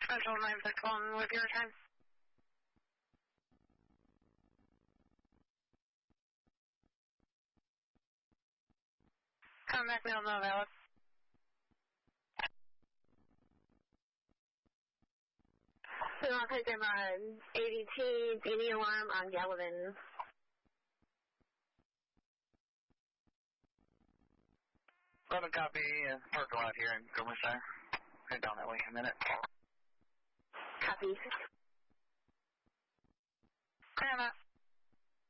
Central 961 with your return. Contact mail not valid. So I'll take them ADT, BD alarm on Gallivan. Let me copy parking lot here in Gomershire. Head down that way in a minute. Copy. Clear that.